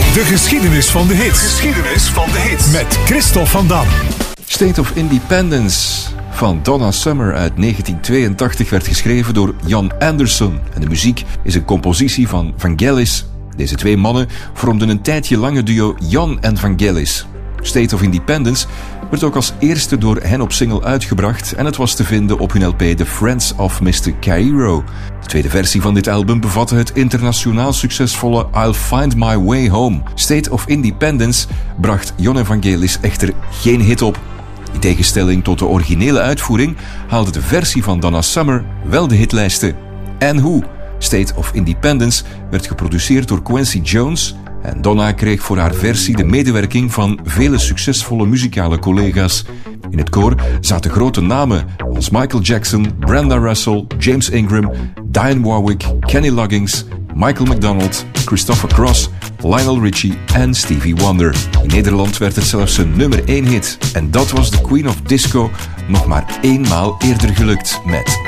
De geschiedenis van de hits. Geschiedenis van de hits. Met Christophe van Dam. State of Independence van Donna Summer uit 1982 werd geschreven door Jan Anderson. En de muziek is een compositie van Vangelis. Deze twee mannen vormden een tijdje lang het duo Jan en Vangelis. State of Independence werd ook als eerste door hen op single uitgebracht en het was te vinden op hun LP The Friends of Mr. Cairo. De tweede versie van dit album bevatte het internationaal succesvolle I'll Find My Way Home. State of Independence bracht Jon en Vangelis echter geen hit op. In tegenstelling tot de originele uitvoering haalde de versie van Donna Summer wel de hitlijsten. En hoe? State of Independence werd geproduceerd door Quincy Jones en Donna kreeg voor haar versie de medewerking van vele succesvolle muzikale collega's. In het koor zaten grote namen als Michael Jackson, Brenda Russell, James Ingram, Dionne Warwick, Kenny Loggins, Michael McDonald, Christopher Cross, Lionel Richie en Stevie Wonder. In Nederland werd het zelfs een nummer 1 hit. En dat was de Queen of Disco nog maar eenmaal eerder gelukt met